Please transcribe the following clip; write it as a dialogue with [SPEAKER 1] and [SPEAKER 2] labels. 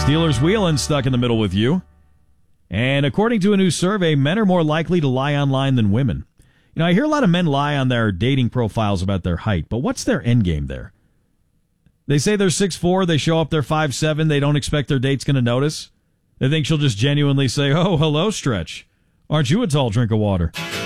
[SPEAKER 1] Steelers wheeling stuck in the middle with you. And according to a new survey, men are more likely to lie online than women. You know, I hear a lot of men lie on their dating profiles about their height, but what's their end game there? They say they're 6'4", they show up they're 5'7", they don't expect their date's going to notice. They think she'll just genuinely say, "Oh, hello, Stretch. Aren't you a tall drink of water?"